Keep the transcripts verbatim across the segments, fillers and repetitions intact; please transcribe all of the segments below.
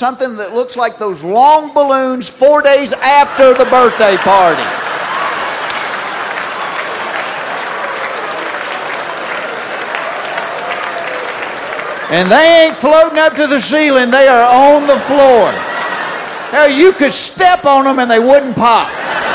something that looks like those long balloons four days after the birthday party. And they ain't floating up to the ceiling, they are on the floor. Hell, you could step on them and they wouldn't pop.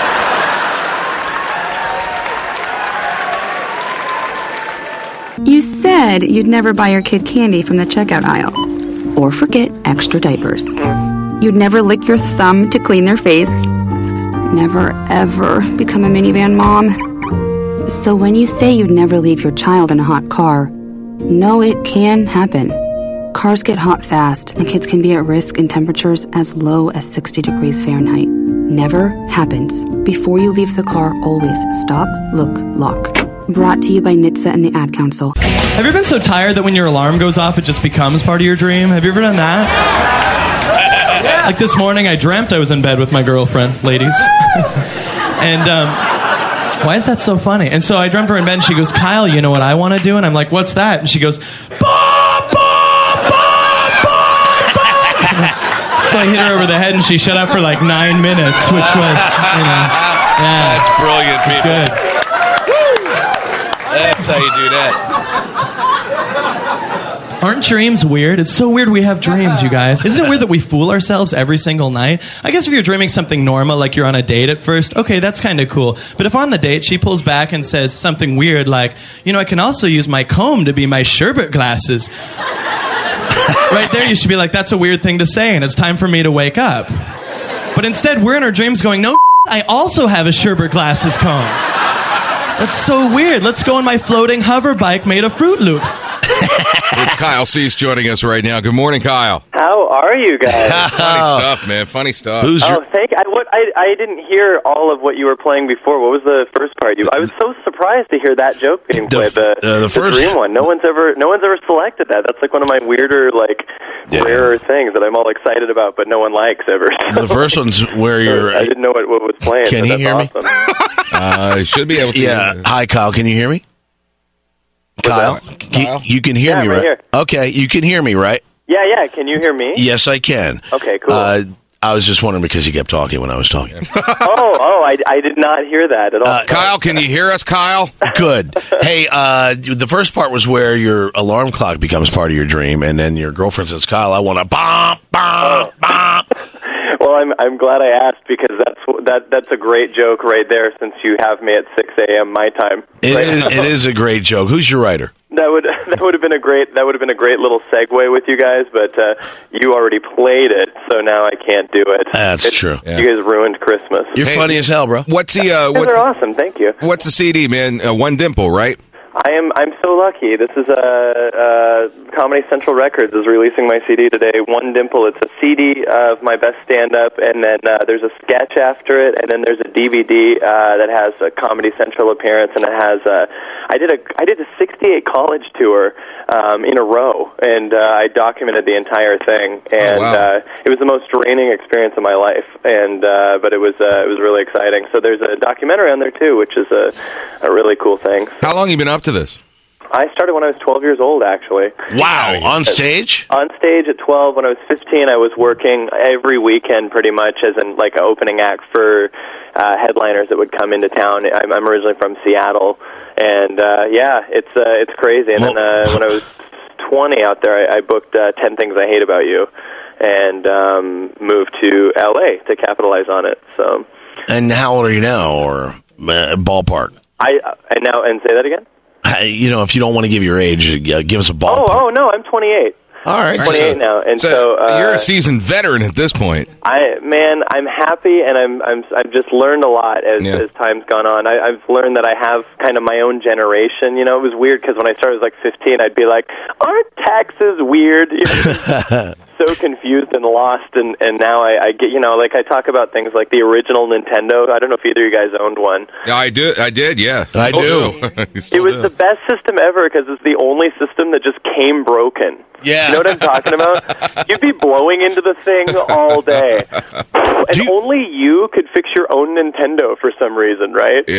You said you'd never buy your kid candy from the checkout aisle. Or forget extra diapers. You'd never lick your thumb to clean their face. Never, ever become a minivan mom. So when you say you'd never leave your child in a hot car, no, it can happen. Cars get hot fast, and kids can be at risk in temperatures as low as sixty degrees Fahrenheit. Never happens. Before you leave the car, always stop, look, lock. Brought to you by N H T S A and the Ad Council. Have you ever been so tired that when your alarm goes off, it just becomes part of your dream? Have you ever done that? Yeah. Like this morning, I dreamt I was in bed with my girlfriend, ladies. and, um... why is that so funny? And so I dreamt her in bed, and she goes, Kyle, you know what I want to do? And I'm like, what's that? And she goes, bah, bah, bah, bah, bah. So I hit her over the head, and she shut up for like nine minutes, which was, you know, yeah. That's brilliant, it's people. Good. That's how you do that. Aren't dreams weird? It's so weird we have dreams, you guys. Isn't it weird that we fool ourselves every single night? I guess if you're dreaming something normal, like you're on a date at first, okay, that's kind of cool. But if on the date she pulls back and says something weird like, you know, I can also use my comb to be my sherbet glasses. Right there, you should be like, that's a weird thing to say, and it's time for me to wake up. But instead, we're in our dreams going, no, I also have a sherbet glasses comb. That's so weird. Let's go on my floating hover bike made of Fruit Loops. It's Kyle Cease joining us right now. Good morning, Kyle. How are you guys? Funny stuff, man. Funny stuff. Who's oh, your... thank I, what, I, I didn't hear all of what you were playing before. What was the first part? You, I was so surprised to hear that joke being played. The, the, uh, the, first... the dream one. No one's ever, no one's ever selected that. That's like one of my weirder, like, yeah. rarer things that I'm all excited about, but no one likes ever. So. The first one's where you're. I didn't know what, what was playing. Can you hear awesome. me? uh, should be able to. Yeah. Hear Hi, Kyle. Can you hear me? Kyle, Kyle? You, you can hear yeah, me, right? right? Here. Okay, you can hear me, right? Yeah, yeah. Can you hear me? Yes, I can. Okay, cool. Uh, I was just wondering because you kept talking when I was talking. oh, oh, I, I did not hear that at all. Uh, Kyle, can you hear us, Kyle? Good. Hey, uh, the first part was where your alarm clock becomes part of your dream, and then your girlfriend says, Kyle, I want to bomb, bomb, bomb. Well, I'm I'm glad I asked because that's that that's a great joke right there. Since you have me at six a.m. my time, it right? is, it is a great joke. Who's your writer? That would that would have been a great that would have been a great little segue with you guys, but uh, you already played it, so now I can't do it. That's it's, true. You yeah. guys ruined Christmas. You're hey, funny as hell, bro. What's the? Uh, you guys what's, are awesome. Thank you. What's the C D, man? Uh, One Dimple, right? I am. I'm so lucky. This is a uh, uh, Comedy Central Records is releasing my C D today. One Dimple. It's a C D of my best stand-up, and then uh, there's a sketch after it, and then there's a D V D uh, that has a Comedy Central appearance, and it has. Uh, I did a I did a sixty-eight college tour um, in a row, and uh, I documented the entire thing, and oh, wow. uh, it was the most draining experience of my life, and uh, but it was uh, it was really exciting. So there's a documentary on there too, which is a a really cool thing. How long have you been up to this? I started when I was twelve years old, actually. Wow, on stage? On stage at twelve. When I was fifteen, I was working every weekend pretty much as an like an opening act for uh, headliners that would come into town. I'm, I'm originally from Seattle, and uh, yeah, it's uh, it's crazy. And then uh, when I was twenty out there, I, I booked uh, ten Things I Hate About You, and um, moved to L A to capitalize on it. So. And how old are you now, or uh, ballpark? I uh, and now and say that again. You know, if you don't want to give your age, uh, give us a ballpark. Oh, oh no, I'm twenty-eight. All right, twenty-eight so, now, and so, so uh, you're a seasoned veteran at this point. I man, I'm happy, and I'm I'm I've just learned a lot as yeah. as time's gone on. I, I've learned that I have kind of my own generation. You know, it was weird because when I started, I was like fifteen. I'd be like, "Aren't taxes weird?" You know? So confused and lost, and, and now I, I get, you know, like I talk about things like the original Nintendo. I don't know if either of you guys owned one. Yeah, I do. I did. Yeah, I still do. do. It was do. the best system ever because it's the only system that just came broken. Yeah, you know what I'm talking about? You'd be blowing into the thing all day, and you, only you could fix your own Nintendo for some reason, right? Yeah.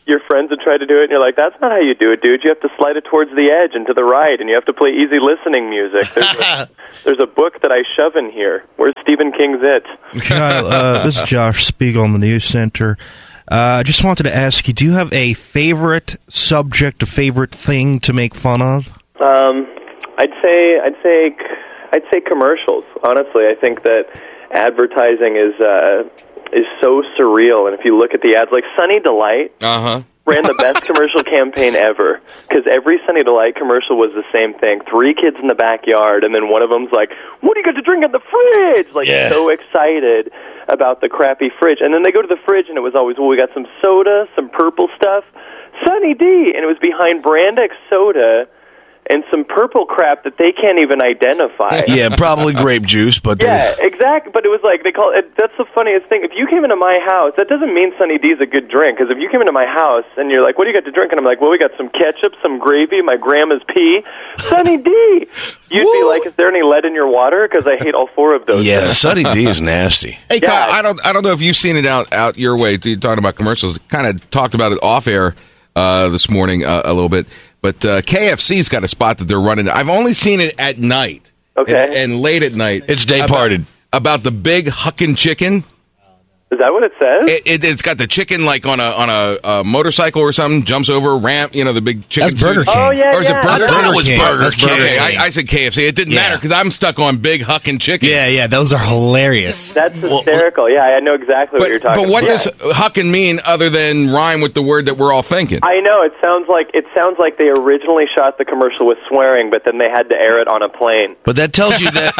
your friends had tried to do it, and you're like, that's not how you do it, dude. You have to slide it towards the edge and to the right, and you have to play easy listening music. There's a, there's a book that I shove in here. Where's Stephen King's It? Kyle, uh, this is Josh Spiegel on the News Center. I uh, just wanted to ask you, do you have a favorite subject, a favorite thing to make fun of? Um, I'd say, I'd say, I'd say commercials. Honestly, I think that advertising is uh, is so surreal, and if you look at the ads, like Sunny Delight Uh-huh. ran the best commercial campaign ever, because every Sunny Delight commercial was the same thing. Three kids in the backyard, and then one of them's like, what do you got to drink in the fridge? Like, Yeah. so excited about the crappy fridge. And then they go to the fridge, and it was always, well, we got some soda, some purple stuff, Sunny D, and it was behind Brand X soda and some purple crap that they can't even identify. Yeah, probably grape juice, but Yeah, exactly. But it was like, they call it, that's the funniest thing. If you came into my house, that doesn't mean Sunny D's a good drink, because if you came into my house and you're like, what do you got to drink? And I'm like, well, we got some ketchup, some gravy, my grandma's pee, Sunny D. You'd be like, is there any lead in your water? Because I hate all four of those. yeah, things. Sunny D is nasty. Hey, Yeah. Kyle, I don't, I don't know if you've seen it out, out your way. You're talking about commercials. Kind of talked about it off air uh, this morning uh, a little bit. But uh, K F C's got a spot that they're running. I've only seen it at night. Okay. And, and late at night. It's day about, parted. About the big hucking chicken. Is that what it says? It, it, it's got the chicken like on a on a, a motorcycle or something, jumps over, ramp, you know, the big chicken. That's Burger suit. King. Oh, yeah, Or is yeah. it Burger I thought it was King. Burger That's King. Burger Okay, King. I, I said K F C. It didn't Yeah. matter because I'm stuck on big hucking chicken. Yeah, yeah, those are hilarious. That's hysterical. Yeah, I know exactly what But, you're talking but what about. does hucking mean other than rhyme with the word that we're all thinking? I know, it sounds like it sounds like they originally shot the commercial with swearing, but then they had to air it on a plane. But that tells you that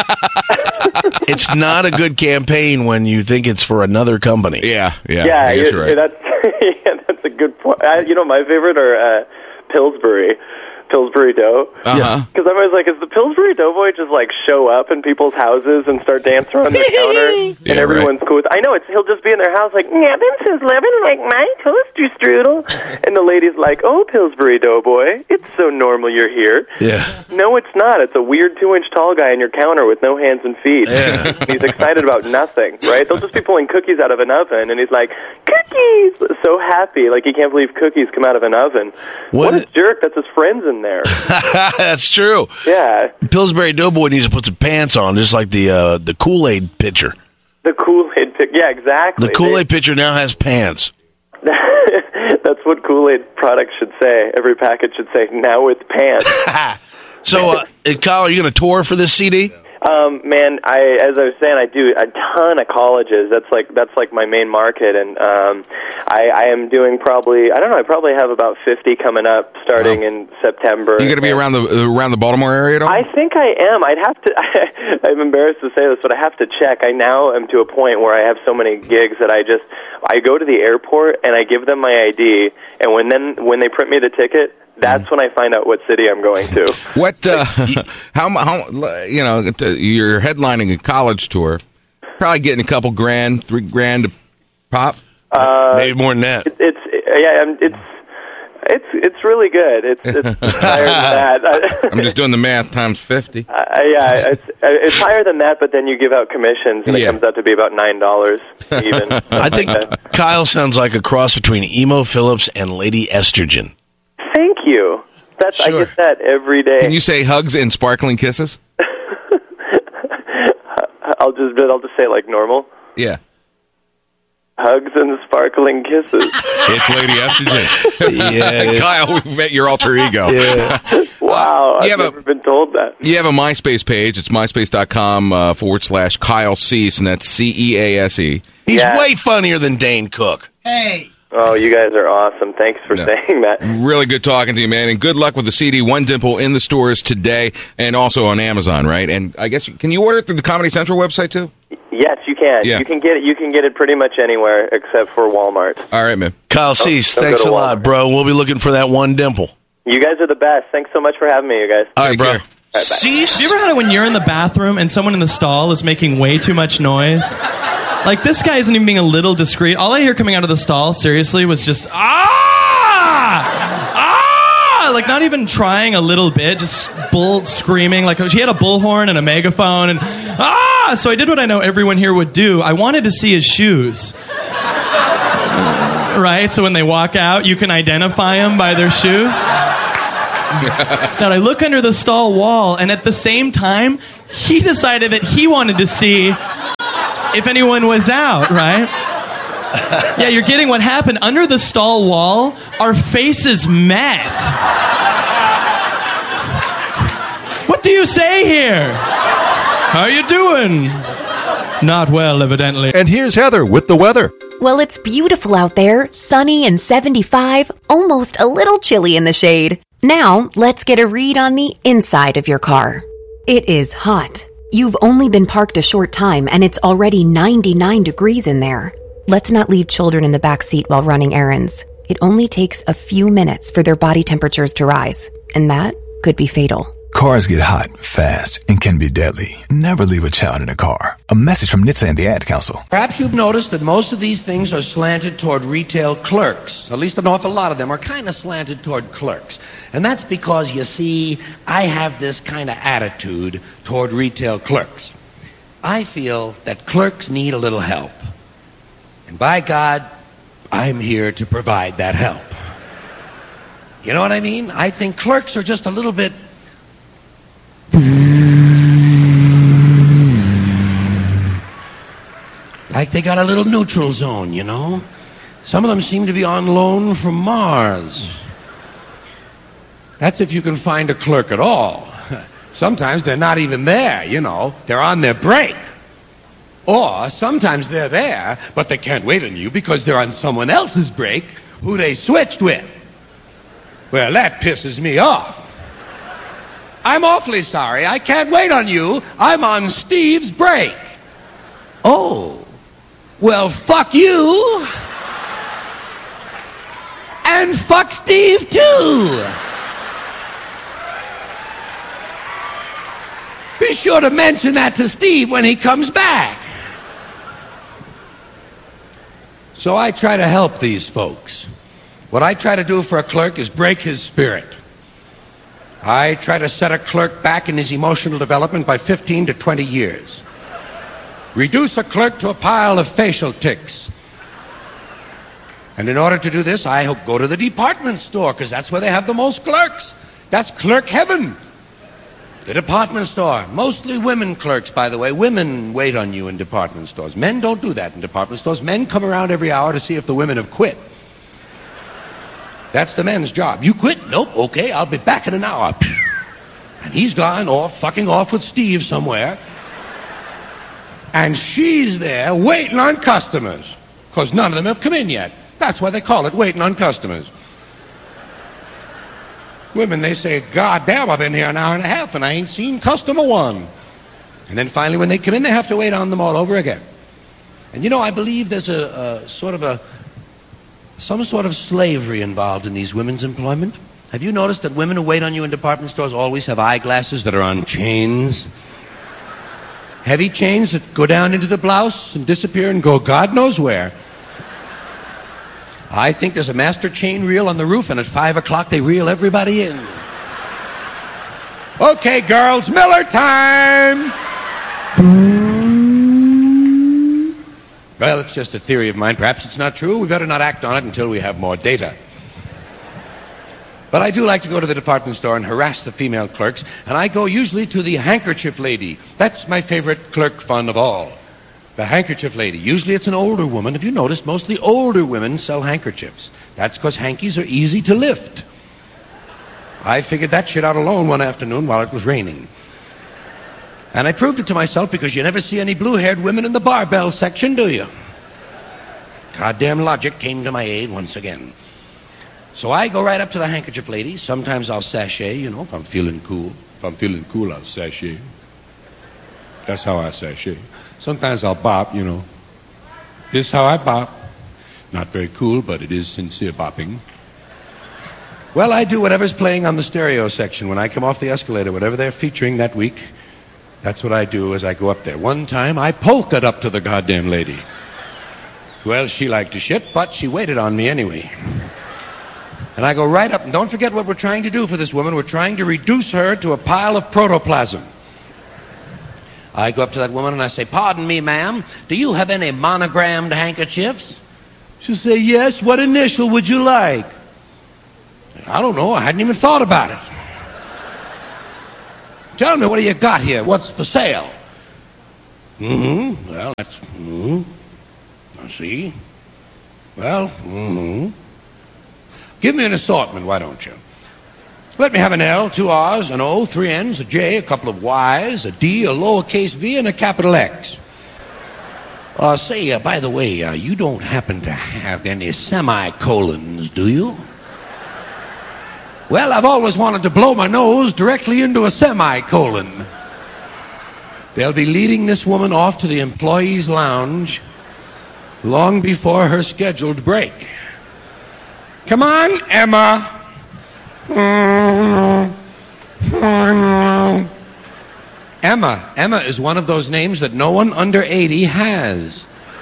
it's not a good campaign when you think it's for another company. Yeah, yeah, Yeah, I guess it- you're right. that's yeah, that's a good point. I, you know, my favorite are uh, Pillsbury, Pillsbury Dough. Uh-huh. Because I'm always like, is the Pillsbury Doughboy just like show up in people's houses and start dancing around their counter, and Yeah, everyone's cool with? I know it's he'll just be in their house like, yeah, this is living like my toaster strudel, and the lady's like, oh, Pillsbury Doughboy, it's so normal you're here. Yeah. No, it's not. It's a weird two-inch tall guy in your counter with no hands and feet. Yeah. And he's excited about nothing, right? They'll just be pulling cookies out of an oven, and he's like, cookies! So happy, like he can't believe cookies come out of an oven. What What, a is- jerk, that's his friends in there. That's true. Yeah. Pillsbury Doughboy needs to put some pants on, just like the uh, the Kool-Aid pitcher. The Kool-Aid pick. Yeah, exactly. The Kool-Aid pitcher now has pants. That's what Kool-Aid products should say. Every package should say, now with pants. So, uh, Kyle, are you going to tour for this C D? Um, man, I as I was saying, I do a ton of colleges. That's like that's like my main market, and um, I, I am doing probably I don't know. I probably have about fifty coming up starting Wow. in September. You going to be And around the around the Baltimore area at all? I think I am. I'd have to. I'm embarrassed to say this, but I have to check. I now am to a point where I have so many gigs that I just I go to the airport and I give them my I D, and when then when they print me the ticket, that's when I find out what city I'm going to. What? Uh, how? How? You know, you're headlining a college tour. Probably getting a couple grand, three grand to pop. Uh, Maybe more than that. It, it's yeah, I'm- it's it's it's really good. It's it's higher than that. I'm just doing the math times fifty. Uh, yeah, it's it's higher than that, but then you give out commissions, and Yeah. it comes out to be about nine dollars even. I think Kyle sounds like a cross between Emo Phillips and Lady Estrogen. Thank you. That's Sure. I get that every day. Can you say hugs and sparkling kisses? I'll just I'll just say it like normal. Yeah. Hugs and sparkling kisses. It's Lady Estrogen. Yeah. Kyle, we met your alter ego. Wow, You I've have a- never been told that. You have a MySpace page. It's myspace.com uh, forward slash Kyle Cease, and that's C E A S E. He's Yeah. way funnier than Dane Cook. Oh, you guys are awesome. Thanks for Yeah. saying that. Really good talking to you, man, and good luck with the C D One Dimple in the stores today and also on Amazon, right? And I guess, can you order it through the Comedy Central website, too? Yes, you can. Yeah. You can get it. You can get it pretty much anywhere except for Walmart. All right, man. Kyle Cease, don't go thanks to a lot, Walmart. bro. We'll be looking for that one dimple. You guys are the best. Thanks so much for having me, you guys. All right, Take bro. care. Have you ever had it when you're in the bathroom and someone in the stall is making way too much noise? Like, this guy isn't even being a little discreet. All I hear coming out of the stall, seriously, was just, ah! Ah! Like, not even trying a little bit, just bull screaming. Like, she had a bullhorn and a megaphone, and ah! So I did what I know everyone here would do. I wanted to see his shoes. right? So when they walk out, you can identify them by their shoes. That I look under the stall wall, and at the same time, he decided that he wanted to see if anyone was out, right? Yeah, you're getting what happened. Under the stall wall, our faces met. What do you say here? How you doing? Not well, evidently. And here's Heather with the weather. Well, it's beautiful out there, sunny and seventy-five, almost a little chilly in the shade. Now, let's get a read on the inside of your car. It is hot. You've only been parked a short time and it's already ninety-nine degrees in there. Let's not leave children in the back seat while running errands. It only takes a few minutes for their body temperatures to rise, and that could be fatal. Cars get hot, fast, and can be deadly. Never leave a child in a car. A message from N H T S A and the Ad Council. Perhaps you've noticed that most of these things are slanted toward retail clerks. At least an awful lot of them are kind of slanted toward clerks. And that's because, you see, I have this kind of attitude toward retail clerks. I feel that clerks need a little help. And by God, I'm here to provide that help. You know what I mean? I think clerks are just a little bit... like they got a little neutral zone, you know? Some of them seem to be on loan from Mars. That's if you can find a clerk at all. Sometimes they're not even there, you know. They're on their break. Or sometimes they're there, but they can't wait on you because they're on someone else's break who they switched with. Well, that pisses me off. I'm awfully sorry. I can't wait on you. I'm on Steve's break. Oh, well, fuck you. And fuck Steve, too. Be sure to mention that to Steve when he comes back. So I try to help these folks. What I try to do for a clerk is break his spirit. I try to set a clerk back in his emotional development by fifteen to twenty years. Reduce a clerk to a pile of facial tics. And in order to do this, I go to the department store, because that's where they have the most clerks. That's clerk heaven. The department store. Mostly women clerks, by the way. Women wait on you in department stores. Men don't do that in department stores. Men come around every hour to see if the women have quit. That's the men's job. You quit? Nope. Okay, I'll be back in an hour. And he's gone off, fucking off with Steve somewhere. And she's there waiting on customers. Because none of them have come in yet. That's why they call it waiting on customers. Women, they say, God damn, I've been here an hour and a half and I ain't seen customer one. And then finally when they come in, they have to wait on them all over again. And you know, I believe there's a, a sort of a, some sort of slavery involved in these women's employment. Have you noticed that women who wait on you in department stores always have eyeglasses that are on chains? Heavy chains that go down into the blouse and disappear and go God knows where. I think there's a master chain reel on the roof, and at five o'clock they reel everybody in. Okay, girls, Miller time! Well, it's just a theory of mine. Perhaps it's not true. We better not act on it until we have more data. But I do like to go to the department store and harass the female clerks, and I go usually to the handkerchief lady. That's my favorite clerk fun of all. The handkerchief lady. Usually it's an older woman. Have you noticed? Mostly older women sell handkerchiefs. That's because hankies are easy to lift. I figured that shit out alone one afternoon while it was raining. And I proved it to myself because you never see any blue-haired women in the barbell section, do you? Goddamn logic came to my aid once again. So I go right up to the handkerchief lady. Sometimes I'll sashay, you know, if I'm feeling cool. If I'm feeling cool, I'll sashay. That's how I sashay. Sometimes I'll bop, you know. This is how I bop. Not very cool, but it is sincere bopping. Well, I do whatever's playing on the stereo section when I come off the escalator, whatever they're featuring that week. That's what I do as I go up there. One time, I polka'd up to the goddamn lady. Well, she liked to shit, but she waited on me anyway. And I go right up, and don't forget what we're trying to do for this woman. We're trying to reduce her to a pile of protoplasm. I go up to that woman and I say, pardon me, ma'am, do you have any monogrammed handkerchiefs? She'll say, yes, what initial would you like? I don't know, I hadn't even thought about it. Tell me, what do you got here? What's for sale? Mm-hmm, well, that's, mm-hmm. I see. Well, mm-hmm. Give me an assortment, why don't you? Let me have an L, two R's, an O, three N's, a J, a couple of Y's, a D, a lowercase v, and a capital X. Uh, say, uh, by the way, uh, you don't happen to have any semicolons, do you? Well, I've always wanted to blow my nose directly into a semicolon. They'll be leading this woman off to the employees' lounge long before her scheduled break. Come on, Emma. Emma. Emma is one of those names that no one under eighty has.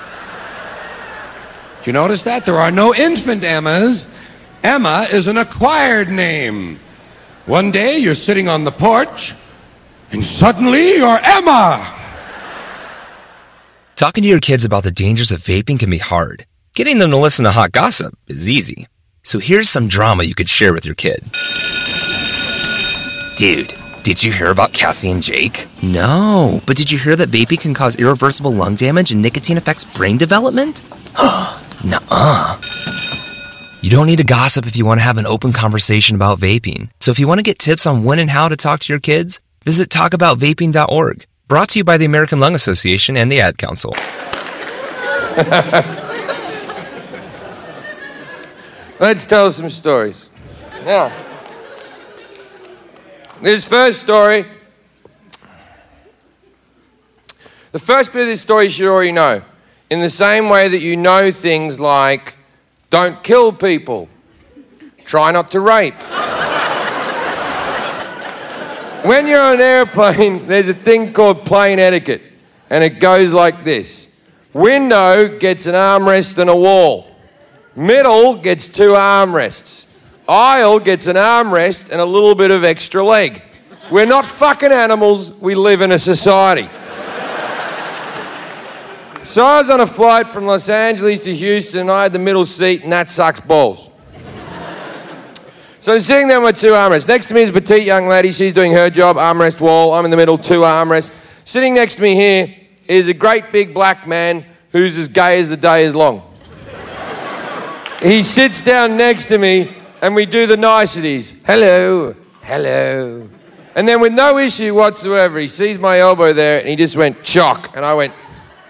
Do you notice that? There are no infant Emmas. Emma is an acquired name. One day you're sitting on the porch, and suddenly you're Emma. Talking to your kids about the dangers of vaping can be hard. Getting them to listen to hot gossip is easy. So here's some drama you could share with your kid. Dude, did you hear about Cassie and Jake? No, but did you hear that vaping can cause irreversible lung damage and nicotine affects brain development? Nuh-uh. You don't need to gossip if you want to have an open conversation about vaping. So if you want to get tips on when and how to talk to your kids, visit talk about vaping dot org. Brought to you by the American Lung Association and the Ad Council. Let's tell some stories. Now, this first story, the first bit of this story you should already know. In the same way that you know things like, don't kill people, try not to rape. When you're on an airplane, there's a thing called plane etiquette, and it goes like this. Window gets an armrest and a wall. Middle gets two armrests. Aisle gets an armrest and a little bit of extra leg. We're not fucking animals, we live in a society. So I was on a flight from Los Angeles to Houston, and I had the middle seat, and that sucks balls. So I'm sitting there with my two armrests. Next to me is a petite young lady. She's doing her job, armrest wall. I'm in the middle, two armrests. Sitting next to me here is a great big black man who's as gay as the day is long. He sits down next to me, and we do the niceties. Hello, hello. And then with no issue whatsoever, he sees my elbow there, and he just went, chock. And I went...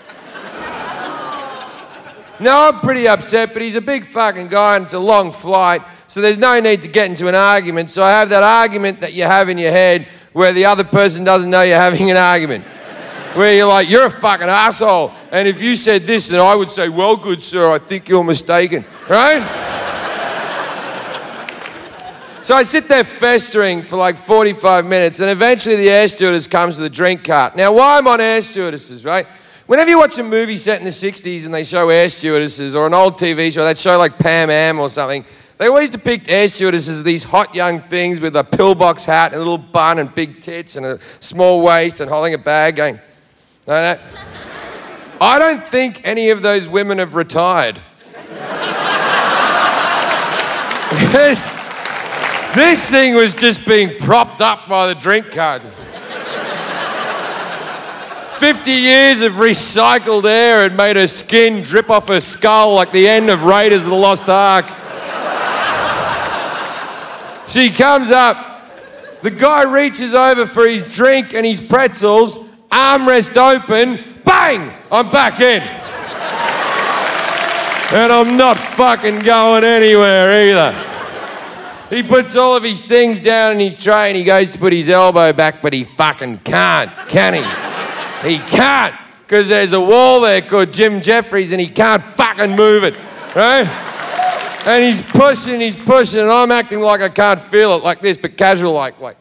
No, I'm pretty upset, but he's a big fucking guy, and it's a long flight, so there's no need to get into an argument. So I have that argument that you have in your head where the other person doesn't know you're having an argument. Where you're like, you're a fucking asshole. And if you said this, then I would say, well, good sir, I think you're mistaken. Right? So I sit there festering for like forty-five minutes, and eventually the air stewardess comes with a drink cart. Now, why I'm on air stewardesses, right? Whenever you watch a movie set in the sixties and they show air stewardesses, or an old T V show, they'd show like Pam Am or something, they always depict air stewardesses as these hot young things with a pillbox hat and a little bun and big tits and a small waist and holding a bag going... No, that. I don't think any of those women have retired. this, this thing was just being propped up by the drink cart. Fifty years of recycled air had made her skin drip off her skull like the end of Raiders of the Lost Ark. She comes up. The guy reaches over for his drink and his pretzels. Armrest open, bang! I'm back in. And I'm not fucking going anywhere either. He puts all of his things down in his tray and he goes to put his elbow back, but he fucking can't, can he? He can't, because there's a wall there called Jim Jeffries and he can't fucking move it, right? And he's pushing, he's pushing, and I'm acting like I can't feel it, like this, but casual like, like.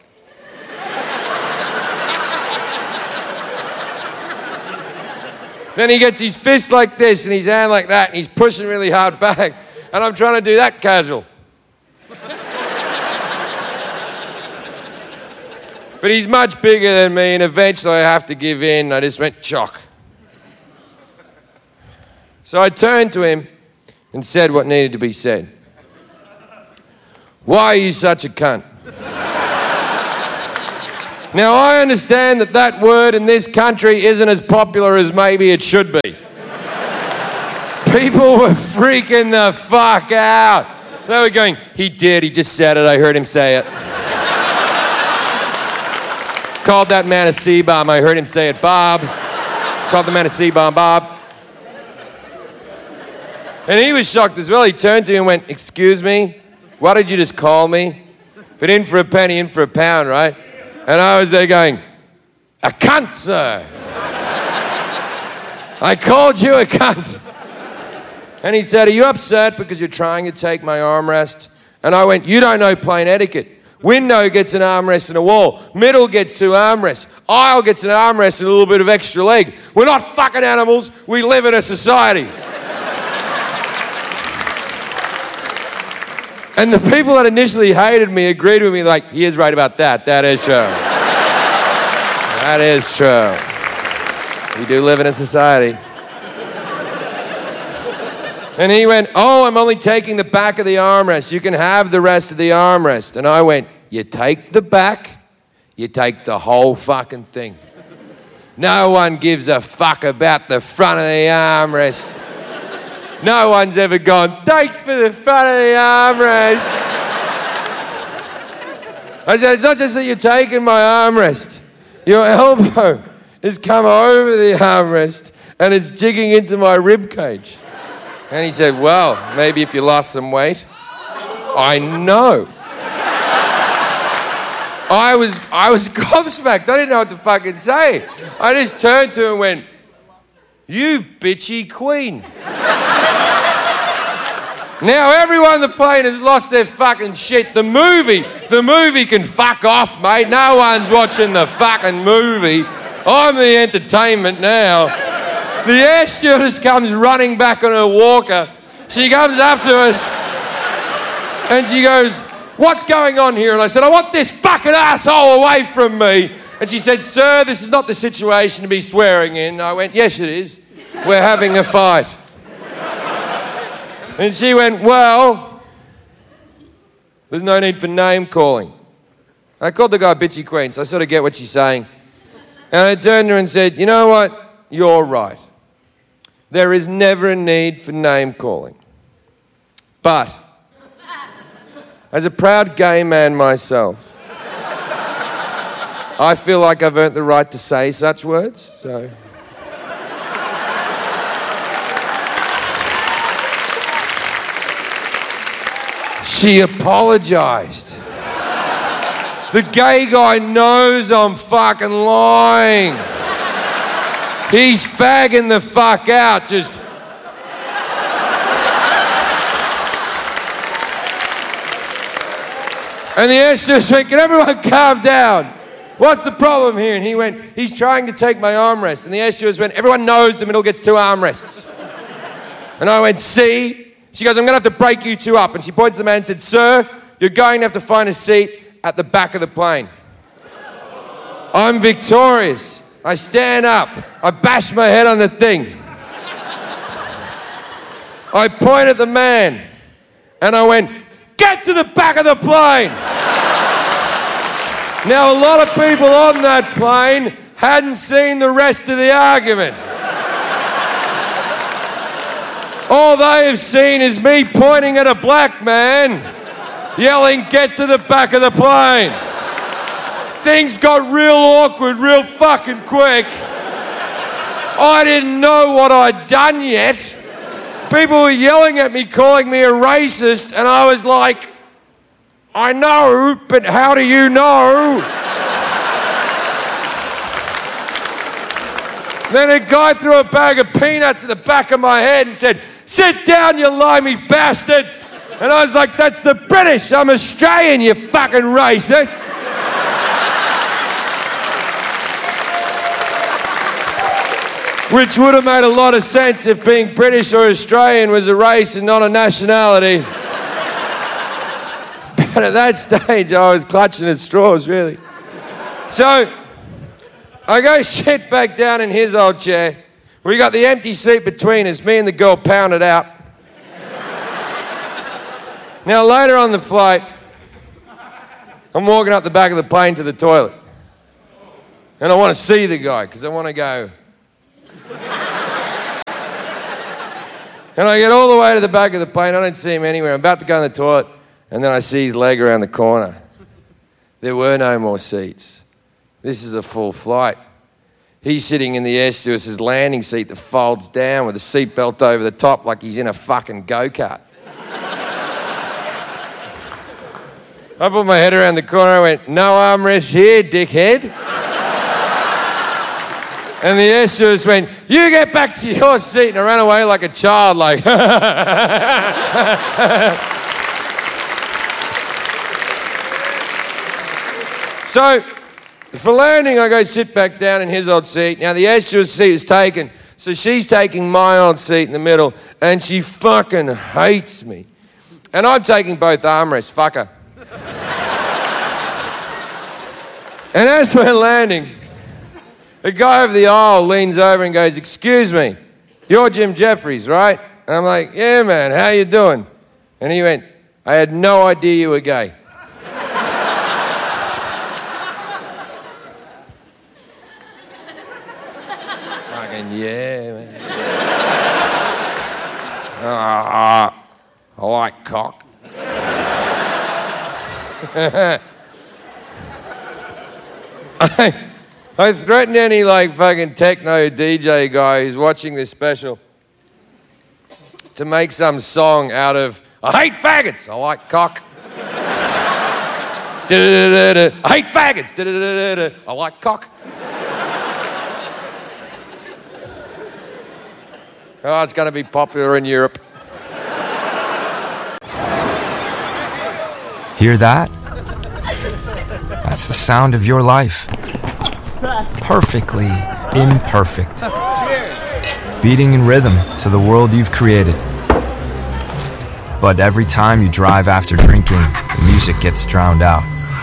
Then he gets his fist like this and his hand like that and he's pushing really hard back. And I'm trying to do that casual. But he's much bigger than me and eventually I have to give in. I just went chock. So I turned to him and said what needed to be said. Why are you such a cunt? Now, I understand that that word in this country isn't as popular as maybe it should be. People were freaking the fuck out. They were going, he did, he just said it, I heard him say it. Called that man a C-bomb, I heard him say it, Bob. Called the man a C-bomb, Bob. And he was shocked as well. He turned to me and went, excuse me, why did you just call me? But in for a penny, in for a pound, right? And I was there going, a cunt, sir. I called you a cunt. And he said, are you upset because you're trying to take my armrest? And I went, you don't know plain etiquette. Window gets an armrest and a wall. Middle gets two armrests. Aisle gets an armrest and a little bit of extra leg. We're not fucking animals. We live in a society. And the people that initially hated me agreed with me like, he is right about that. That is true. That is true. We do live in a society. And he went, oh, I'm only taking the back of the armrest. You can have the rest of the armrest. And I went, you take the back, you take the whole fucking thing. No one gives a fuck about the front of the armrest. No one's ever gone, thanks for the front of the armrest. I said, it's not just that you're taking my armrest. Your elbow has come over the armrest and it's digging into my rib cage. And he said, well, maybe if you lost some weight. I know. I was, I was gobsmacked. I didn't know what to fucking say. I just turned to him and went, you bitchy queen. Now everyone on the plane has lost their fucking shit. The movie, the movie can fuck off, mate. No one's watching the fucking movie. I'm the entertainment now. The air stewardess comes running back on her walker. She comes up to us and she goes, what's going on here? And I said, I want this fucking asshole away from me. And she said, sir, this is not the situation to be swearing in. I went, yes, it is. We're having a fight. And she went, well, there's no need for name calling. I called the guy bitchy queen, so I sort of get what she's saying. And I turned to her and said, you know what? You're right. There is never a need for name calling. But, as a proud gay man myself, I feel like I've earned the right to say such words, so... She apologized. The gay guy knows I'm fucking lying. He's fagging the fuck out, just... And the air stewardess went, can everyone calm down? What's the problem here? And he went, he's trying to take my armrest. And the air stewardess went, everyone knows the middle gets two armrests. And I went, see? She goes, I'm going to have to break you two up. And she points to the man and said, sir, you're going to have to find a seat at the back of the plane. I'm victorious. I stand up. I bash my head on the thing. I point at the man and I went, get to the back of the plane. Now, a lot of people on that plane hadn't seen the rest of the argument. All they have seen is me pointing at a black man, yelling, get to the back of the plane. Things got real awkward real fucking quick. I didn't know what I'd done yet. People were yelling at me, calling me a racist, and I was like, I know, but how do you know? Then a guy threw a bag of peanuts at the back of my head and said, sit down, you limey bastard. And I was like, that's the British. I'm Australian, you fucking racist. Which would have made a lot of sense if being British or Australian was a race and not a nationality. But at that stage, I was clutching at straws, really. So, I go sit back down in his old chair. We got the empty seat between us. Me and the girl pounded out. Now, later on the flight, I'm walking up the back of the plane to the toilet. And I want to see the guy, because I want to go. And I get all the way to the back of the plane. I don't see him anywhere. I'm about to go in the toilet, and then I see his leg around the corner. There were no more seats. This is a full flight. He's sitting in the air stewardess's landing seat that folds down with a seatbelt over the top like he's in a fucking go-kart. I put my head around the corner. I went, "No armrest here, dickhead." And the air stewardess went, "You get back to your seat." And I ran away like a child, like. So, for landing, I go sit back down in his old seat. Now, the air stewardess seat is taken, so she's taking my old seat in the middle, and she fucking hates me. And I'm taking both armrests, fuck her. And as we're landing, the guy over the aisle leans over and goes, "Excuse me, you're Jim Jeffries, right?" And I'm like, "Yeah, man, how you doing?" And he went, "I had no idea you were gay." Fucking yeah, man. Ah, I like cock. I, I threatened any like fucking techno D J guy who's watching this special to make some song out of "I hate faggots, I like cock." I hate faggots, I like cock. Oh, it's going to be popular in Europe. Hear that? That's the sound of your life. Perfectly imperfect. Beating in rhythm to the world you've created. But every time you drive after drinking, the music gets drowned out.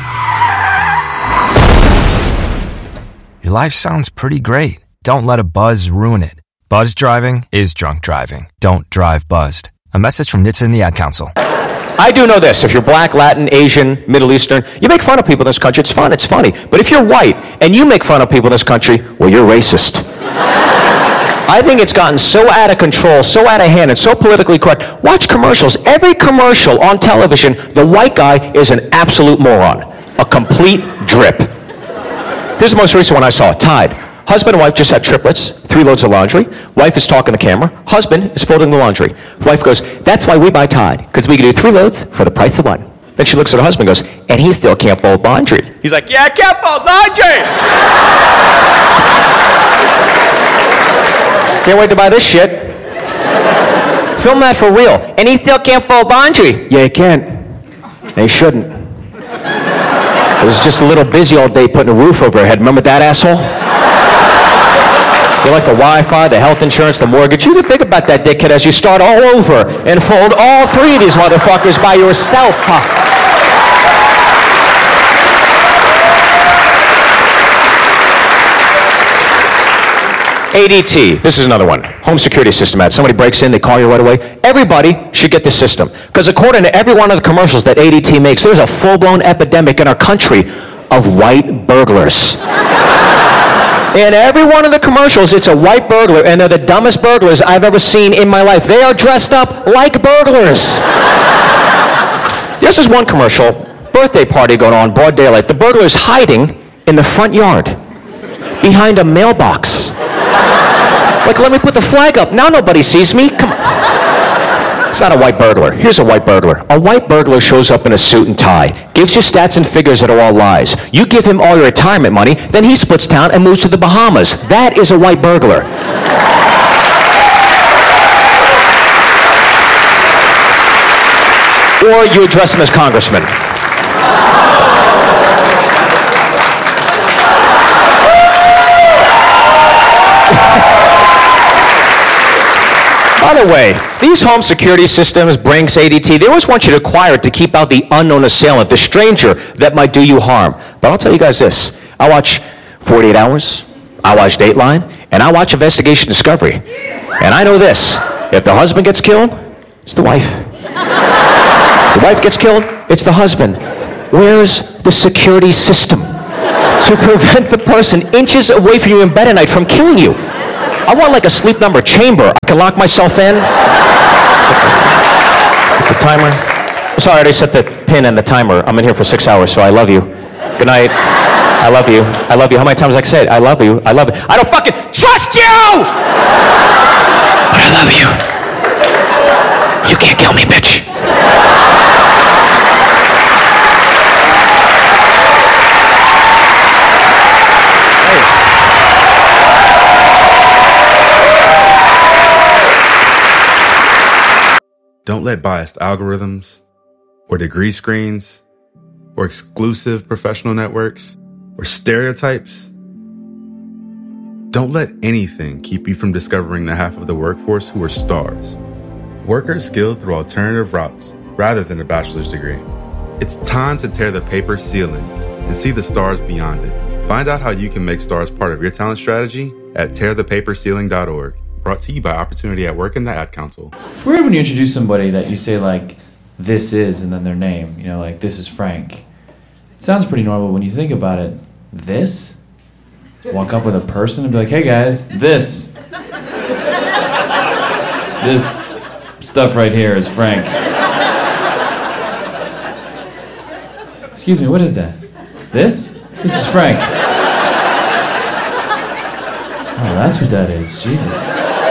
Your life sounds pretty great. Don't let a buzz ruin it. Buzz driving is drunk driving. Don't drive buzzed. A message from N H T S A and the Ad Council. I do know this. If you're black, Latin, Asian, Middle Eastern, you make fun of people in this country, it's fun, it's funny. But if you're white and you make fun of people in this country, well, you're racist. I think it's gotten so out of control, so out of hand, and so politically correct. Watch commercials. Every commercial on television, the white guy is an absolute moron. A complete drip. Here's the most recent one I saw, Tide. Husband and wife just had triplets, three loads of laundry. Wife is talking to the camera. Husband is folding the laundry. Wife goes, "That's why we buy Tide, because we can do three loads for the price of one." Then she looks at her husband and goes, "And he still can't fold laundry." He's like, "Yeah, I can't fold laundry." Can't wait to buy this shit. Film that for real. "And he still can't fold laundry." Yeah, he can. And he shouldn't. I was just a little busy all day putting a roof over her head. Remember that, asshole? You like the Wi-Fi, the health insurance, the mortgage. You can think about that, dickhead, as you start all over and fold all three of these motherfuckers by yourself, huh? A D T, this is another one. Home security system ad. Somebody breaks in, they call you right away. Everybody should get this system. Because according to every one of the commercials that A D T makes, there's a full-blown epidemic in our country of white burglars. In every one of the commercials, it's a white burglar, and they're the dumbest burglars I've ever seen in my life. They are dressed up like burglars. This is one commercial, birthday party going on, broad daylight. The burglar's hiding in the front yard, behind a mailbox. Like, let me put the flag up. Now nobody sees me. Come on. It's not a white burglar. Here's a white burglar. A white burglar shows up in a suit and tie, gives you stats and figures that are all lies. You give him all your retirement money, then he splits town and moves to the Bahamas. That is a white burglar. Or you address him as congressman. By the way, these home security systems, Brinks, A D T, they always want you to acquire it to keep out the unknown assailant, the stranger that might do you harm. But I'll tell you guys this. I watch forty-eight hours, I watch Dateline, and I watch Investigation Discovery. And I know this. If the husband gets killed, it's the wife. The wife gets killed, it's the husband. Where's the security system to prevent the person inches away from you in bed at night from killing you? I want like a sleep number chamber. I can lock myself in. Set the timer. Sorry, I already set the pin and the timer. I'm in here for six hours, so I love you. Good night. I love you. I love you. How many times I say it? I love you. I love you. I don't fucking trust you! But I love you. You can't kill me, bitch. Don't let biased algorithms, or degree screens, or exclusive professional networks, or stereotypes. Don't let anything keep you from discovering the half of the workforce who are stars. Workers skilled through alternative routes rather than a bachelor's degree. It's time to tear the paper ceiling and see the stars beyond it. Find out how you can make stars part of your talent strategy at tear the paper ceiling dot org. Brought to you by Opportunity at Work and the Ad Council. It's weird when you introduce somebody that you say like, this is, and then their name. You know, like, this is Frank. It sounds pretty normal when you think about it. This? Walk up with a person and be like, hey guys, this. This stuff right here is Frank. Excuse me, what is that? This? This is Frank. Oh, that's what that is. Jesus.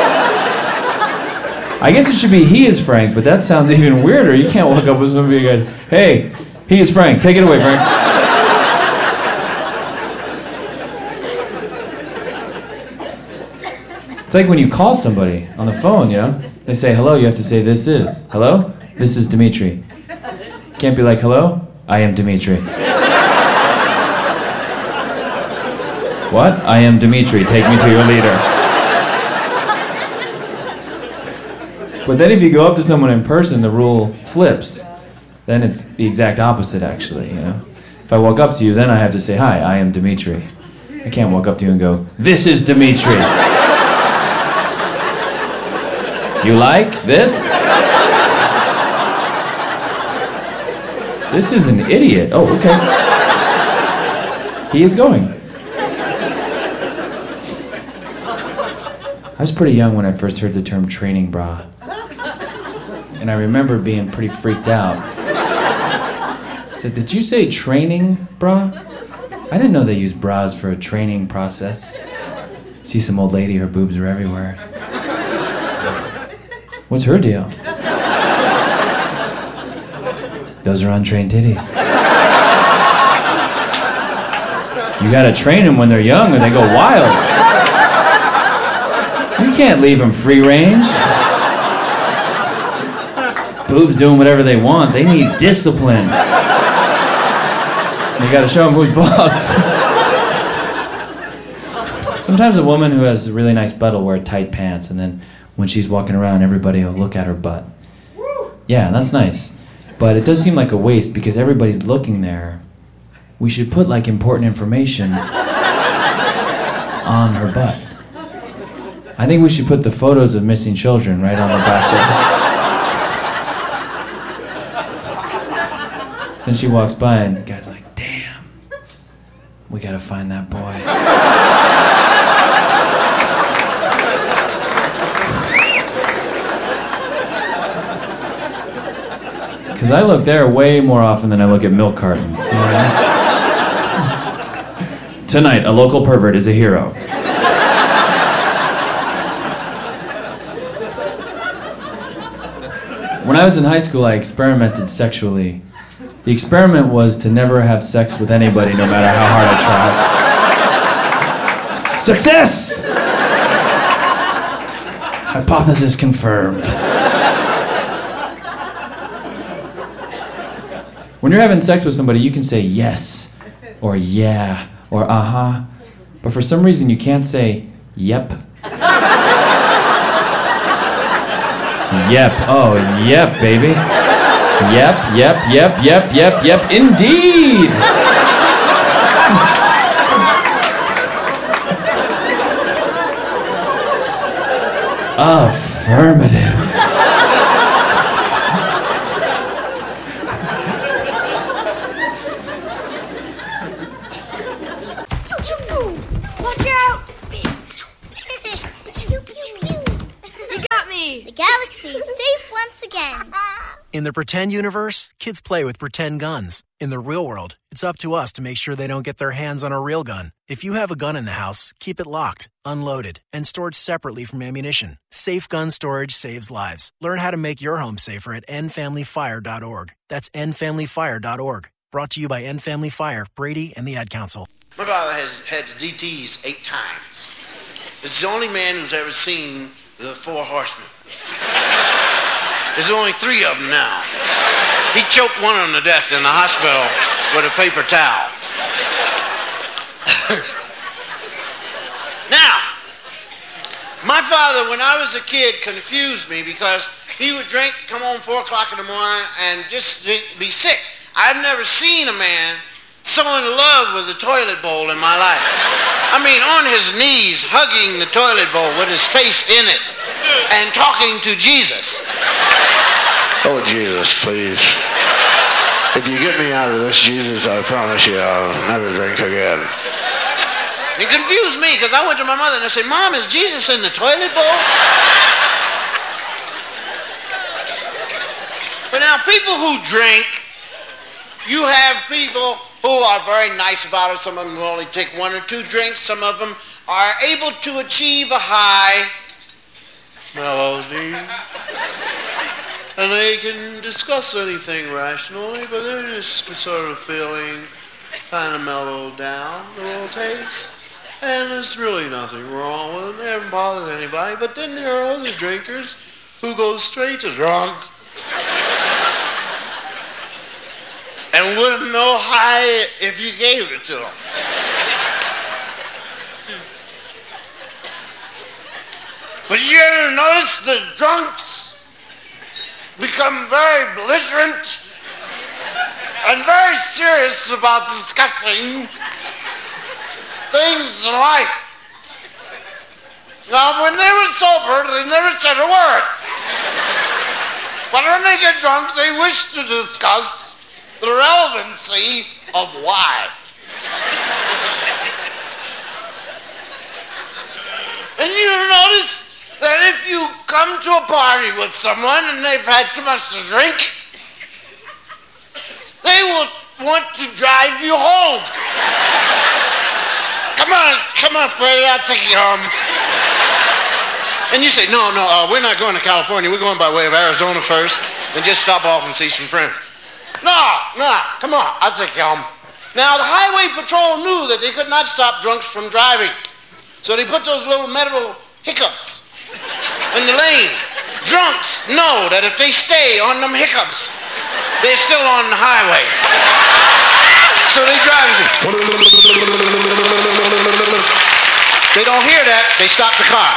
I guess it should be he is Frank, but that sounds even weirder. You can't walk up with somebody and guys, hey, he is Frank. Take it away, Frank. It's like when you call somebody on the phone, you know? They say hello, you have to say this is. Hello? This is Dimitri. Can't be like, hello? I am Dimitri. What? I am Dimitri. Take me to your leader. But then if you go up to someone in person, the rule flips. Then it's the exact opposite, actually, you know? If I walk up to you, then I have to say, hi, I am Dimitri. I can't walk up to you and go, this is Dimitri. You like this? This is an idiot. Oh, okay. He is going. I was pretty young when I first heard the term training bra. And I remember being pretty freaked out. I said, did you say training bra? I didn't know they used bras for a training process. See some old lady, her boobs are everywhere. What's her deal? Those are untrained titties. You gotta train them when they're young or they go wild. You can't leave them free range. Boobs doing whatever they want. They need discipline. You gotta show them who's boss. Sometimes a woman who has a really nice butt will wear tight pants, and then when she's walking around, everybody will look at her butt. Yeah, that's nice. But it does seem like a waste because everybody's looking there. We should put like important information on her butt. I think we should put the photos of missing children right on the back there. Then she walks by and the guy's like, damn, we gotta find that boy. Because I look there way more often than I look at milk cartons. You know? Tonight, a local pervert is a hero. When I was in high school, I experimented sexually. The experiment was to never have sex with anybody, no matter how hard I tried. Success! Hypothesis confirmed. When you're having sex with somebody, you can say yes, or yeah, or uh-huh. But for some reason, you can't say yep. Yep, oh, yep, baby. Yep, yep, yep, yep, yep, yep, indeed! Affirmative. Yippee! The galaxy is safe once again. In the pretend universe, kids play with pretend guns. In the real world, it's up to us to make sure they don't get their hands on a real gun. If you have a gun in the house, keep it locked, unloaded, and stored separately from ammunition. Safe gun storage saves lives. Learn how to make your home safer at end family fire dot org. That's end family fire dot org. Brought to you by End Family Fire, Brady, and the Ad Council. My father has had the D Ts eight times. It's the only man who's ever seen the Four Horsemen. There's only three of them now. He choked one of them to death in the hospital with a paper towel. Now, my father, when I was a kid, confused me because he would drink, come home four o'clock in the morning, and just be sick. I've never seen a man so in love with the toilet bowl in my life. I mean, on his knees, hugging the toilet bowl with his face in it and talking to Jesus. Oh, Jesus, please. If you get me out of this, Jesus, I promise you I'll never drink again. It confused me because I went to my mother and I said, Mom, is Jesus in the toilet bowl? But now, people who drink, you have people who are very nice about it. Some of them will only take one or two drinks. Some of them are able to achieve a high melody. And they can discuss anything rationally, but they're just sort of feeling kind of mellowed down a little taste. And there's really nothing wrong with them. They haven't bothered anybody. But then there are other drinkers who go straight to drunk. And wouldn't know high if you gave it to them. But you ever notice the drunks become very belligerent and very serious about discussing things in life? Now, when they were sober, they never said a word. But when they get drunk, they wish to discuss the relevancy of why. And you notice that if you come to a party with someone and they've had too much to drink, they will want to drive you home. Come on, come on, Freddie, I'll take you home. And you say, no, no, uh, we're not going to California. We're going by way of Arizona first and just stop off and see some friends. No, no, come on, I'll take you home. Now, the highway patrol knew that they could not stop drunks from driving. So they put those little metal hiccups in the lane. Drunks know that if they stay on them hiccups, they're still on the highway. So they drive. They don't hear that, they stop the car.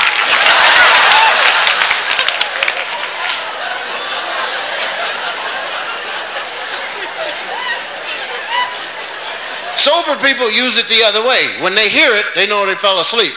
Sober people use it the other way. When they hear it, they know they fell asleep.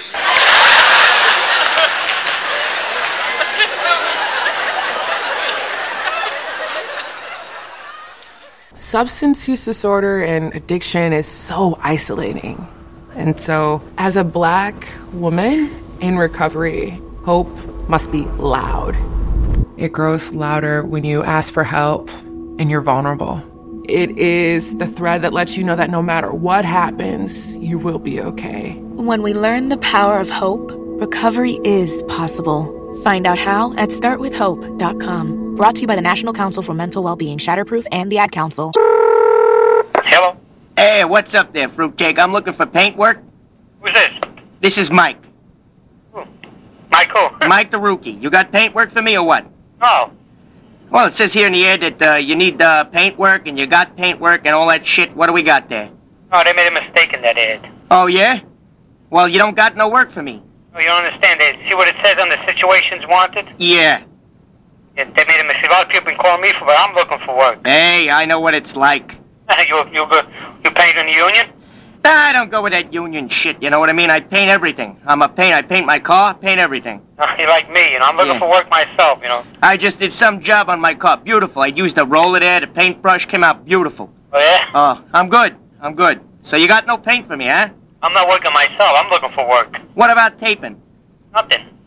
Substance use disorder and addiction is so isolating. And so, as a black woman in recovery, hope must be loud. It grows louder when you ask for help and you're vulnerable. It is the thread that lets you know that no matter what happens, you will be okay. When we learn the power of hope, recovery is possible. Find out how at start with hope dot com. Brought to you by the National Council for Mental Wellbeing, Shatterproof, and the Ad Council. Hello? Hey, what's up there, fruitcake? I'm looking for paint work. Who's this? This is Mike. Who? Michael? Mike the rookie. You got paint work for me or what? No. Well, it says here in the ad that uh, you need uh, paint work and you got paint work and all that shit. What do we got there? Oh, they made a mistake in that ad. Oh, yeah? Well, you don't got no work for me. Oh, you don't understand. They, see what it says on the situations wanted? Yeah. Yeah, they made a mistake. A lot of people been calling me for, but I'm looking for work. Hey, I know what it's like. you you go, you paint in the union? I don't go with that union shit, you know what I mean? I paint everything. I'm a paint. I paint my car, paint everything. Uh, you like me, you know. I'm looking Yeah. for work myself, you know. I just did some job on my car. Beautiful. I used a roller there. The paintbrush came out beautiful. Oh, yeah? Oh, I'm good. I'm good. So you got no paint for me, huh? I'm not working myself. I'm looking for work. What about taping? Nothing.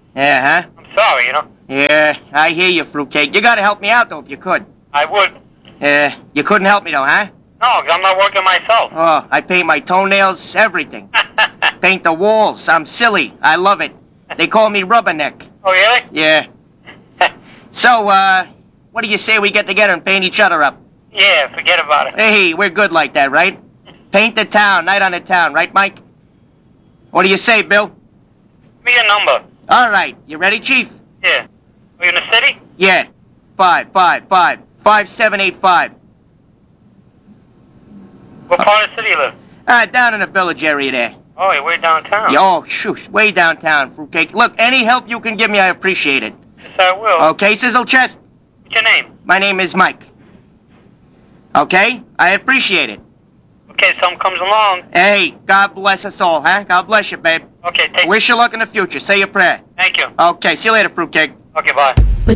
Yeah, huh? I'm sorry, you know. Yeah, I hear you, Fruitcake. You gotta help me out, though, if you could. I would. Uh, you couldn't help me, though, huh? No, 'cause I'm not working myself. Oh, I paint my toenails, everything. Paint the walls. I'm silly. I love it. They call me Rubberneck. Oh, really? Yeah. So, uh, what do you say we get together and paint each other up? Yeah, forget about it. Hey, we're good like that, right? Paint the town, night on the town, right, Mike? What do you say, Bill? Give me your number. All right. You ready, Chief? Yeah. Are you in the city? Yeah. Five, five, five. Five, seven, eight, five. What part of the city you live? Uh, down in the village area there. Oh, you're way downtown. Yeah, oh, shoot. Way downtown, Fruitcake. Look, any help you can give me, I appreciate it. Yes, I will. Okay, Sizzle Chest? What's your name? My name is Mike. Okay? I appreciate it. Okay, something comes along. Hey, God bless us all, huh? God bless you, babe. Okay, take Wish you luck in the future. Say your prayer. Thank you. Okay, see you later, Fruitcake. Okay, bye. But